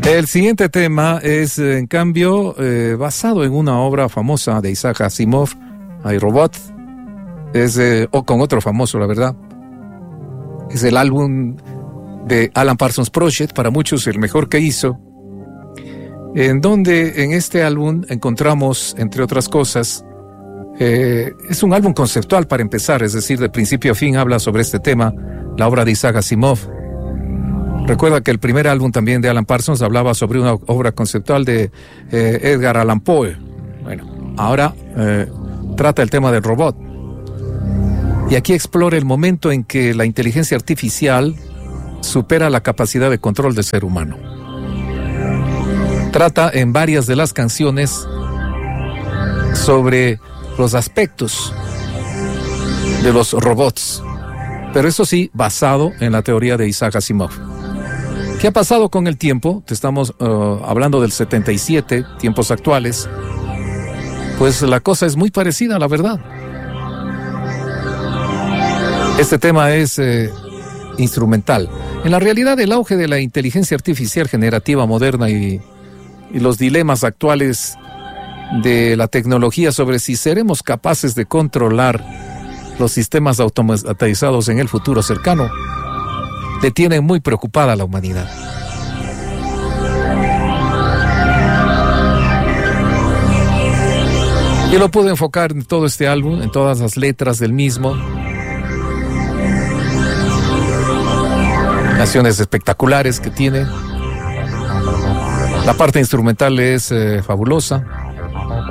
El siguiente tema es, en cambio, basado en una obra famosa de Isaac Asimov, iRobot. O con otro famoso, la verdad. Es el álbum de Alan Parsons Project, para muchos el mejor que hizo, en donde en este álbum encontramos, entre otras cosas, es un álbum conceptual para empezar, es decir, de principio a fin habla sobre este tema, la obra de Isaac Asimov. Recuerda que el primer álbum también de Alan Parsons hablaba sobre una obra conceptual de Edgar Allan Poe. Bueno, ahora trata el tema del robot. Y aquí explora el momento en que la inteligencia artificial supera la capacidad de control del ser humano. Trata en varias de las canciones sobre los aspectos de los robots, pero eso sí, basado en la teoría de Isaac Asimov. ¿Qué ha pasado con el tiempo? Te estamos hablando del 77, tiempos actuales. Pues la cosa es muy parecida, la verdad. Este tema es instrumental. En la realidad, el auge de la inteligencia artificial generativa moderna y los dilemas actuales de la tecnología sobre si seremos capaces de controlar los sistemas automatizados en el futuro cercano, le tienen muy preocupada a la humanidad. Y lo puedo enfocar en todo este álbum, en todas las letras del mismo. Canciones espectaculares que tiene. La parte instrumental es fabulosa.